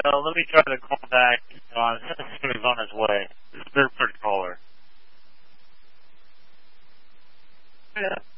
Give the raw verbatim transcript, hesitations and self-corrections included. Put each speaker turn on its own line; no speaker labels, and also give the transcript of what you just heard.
uh, let me try to call back. Uh, he's on his way. This is their third caller. Yeah.